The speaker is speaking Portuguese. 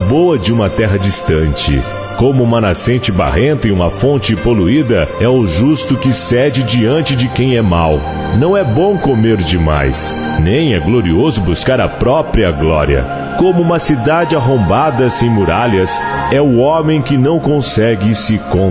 boa de uma terra distante. Como uma nascente barrenta e uma fonte poluída, é o justo que cede diante de quem é mau. Não é bom comer demais, nem é glorioso buscar a própria glória. Como uma cidade arrombada sem muralhas, é o homem que não consegue se controlar.